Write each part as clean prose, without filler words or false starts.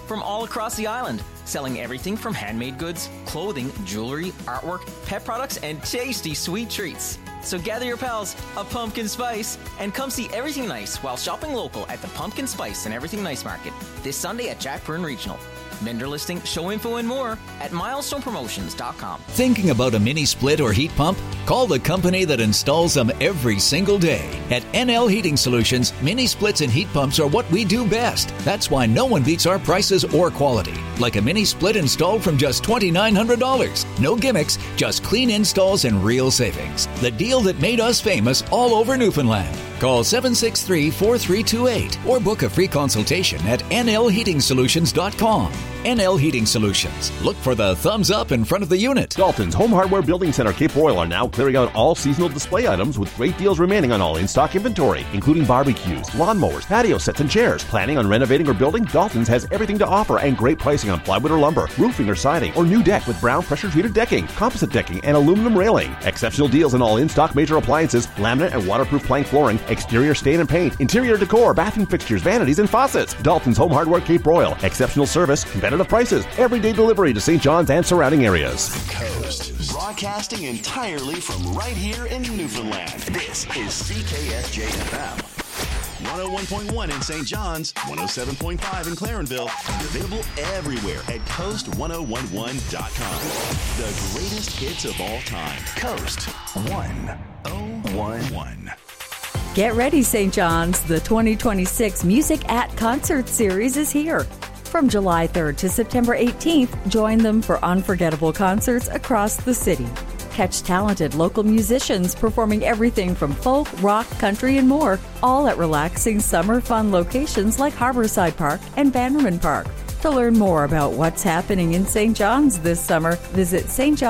from all across the island, selling everything from handmade goods, clothing, jewelry, artwork, pet products, and tasty sweet treats. So gather your pals, a pumpkin spice, and come see everything nice while shopping local at the Pumpkin Spice and Everything Nice Market this Sunday at Jack Byrne Regional. Vendor listing, show info, and more at milestonepromotions.com. Thinking about a mini split or heat pump? Call the company that installs them every single day. At NL Heating Solutions, mini splits and heat pumps are what we do best. That's why no one beats our prices or quality. Like a mini split installed from just $2,900. No gimmicks, just clean installs and real savings. The deal that made us famous all over Newfoundland. Call 763-4328 or book a free consultation at nlheatingsolutions.com. NL Heating Solutions. Look for the thumbs up in front of the unit. Dalton's Home Hardware Building Center Cape Royal are now clearing out all seasonal display items with great deals remaining on all in-stock inventory, including barbecues, lawnmowers, patio sets, and chairs. Planning on renovating or building? Dalton's has everything to offer and great pricing on plywood or lumber, roofing or siding, or new deck with brown pressure-treated decking, composite decking, and aluminum railing. Exceptional deals on all in-stock major appliances, laminate and waterproof plank flooring, exterior stain and paint, interior decor, bathroom fixtures, vanities, and faucets. Dalton's Home Hardware Cape Royal. Exceptional service, competitive prices, everyday delivery to St. John's and surrounding areas. Coast, broadcasting entirely from right here in Newfoundland. This is CKSJ FM. 101.1 in St. John's, 107.5 in Clarenville, and available everywhere at coast1011.com. The greatest hits of all time. Coast 1011. Get ready, St. John's. The 2026 Music at Concert Series is here. From July 3rd to September 18th, join them for unforgettable concerts across the city. Catch talented local musicians performing everything from folk, rock, country, and more, all at relaxing summer fun locations like Harborside Park and Bannerman Park. To learn more about what's happening in St. John's this summer, visit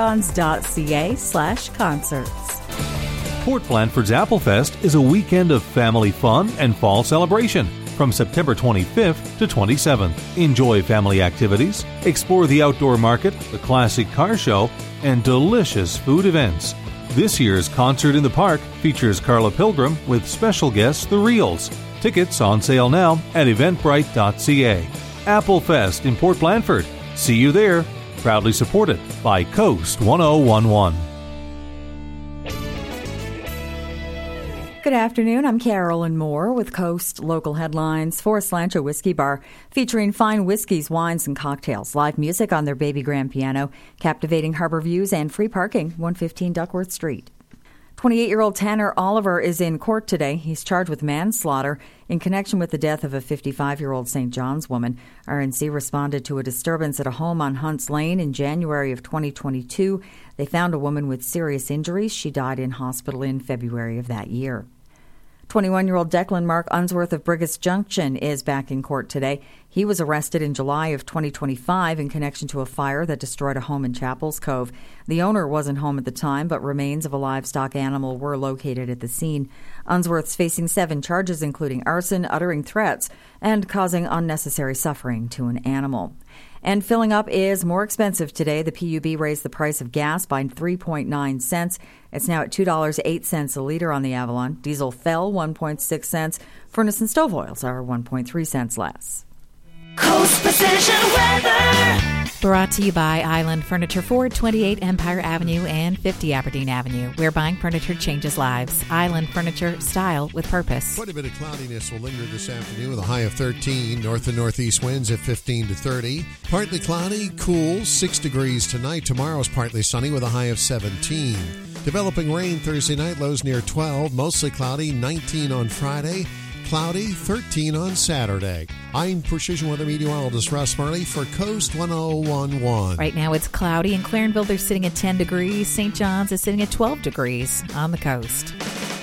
stjohns.ca/concerts. Port Blandford's Applefest is a weekend of family fun and fall celebration from September 25th to 27th. Enjoy family activities, explore the outdoor market, the classic car show, and delicious food events. This year's Concert in the Park features Carla Pilgrim with special guests The Reels. Tickets on sale now at eventbrite.ca. Applefest in Port Blandford. See you there. Proudly supported by Coast 1011. Good afternoon. I'm Carolyn Moore with Coast Local Headlines. Forest Lancho Whiskey Bar, featuring fine whiskeys, wines, and cocktails. Live music on their baby grand piano, captivating harbor views, and free parking, 115 Duckworth Street. 28-year-old Tanner Oliver is in court today. He's charged with manslaughter in connection with the death of a 55-year-old St. John's woman. RNC responded to a disturbance at a home on Hunts Lane in January of 2022. They found a woman with serious injuries. She died in hospital in February of that year. 21-year-old Declan Mark Unsworth of Brigus Junction is back in court today. He was arrested in July of 2025 in connection to a fire that destroyed a home in Chapels Cove. The owner wasn't home at the time, but remains of a livestock animal were located at the scene. Unsworth's facing 7 charges, including arson, uttering threats, and causing unnecessary suffering to an animal. And filling up is more expensive today. The PUB raised the price of gas by 3.9 cents. It's now at $2.08 a liter on the Avalon. Diesel fell 1.6 cents. Furnace and stove oils are 1.3 cents less. Coast Precision Weather. Brought to you by Island Furniture, 428 Empire Avenue and 50 Aberdeen Avenue, where buying furniture changes lives. Island Furniture, style with purpose. Quite a bit of cloudiness will linger this afternoon with a high of 13. North and northeast winds at 15 to 30. Partly cloudy, cool, 6 degrees tonight. Tomorrow's partly sunny with a high of 17. Developing rain Thursday night, lows near 12. Mostly cloudy, 19 on Friday. Cloudy, 13 on Saturday. I'm Precision Weather Meteorologist Russ Marley for Coast 1011. Right now it's cloudy. In Clarenville, they're sitting at 10 degrees. St. John's is sitting at 12 degrees on the coast.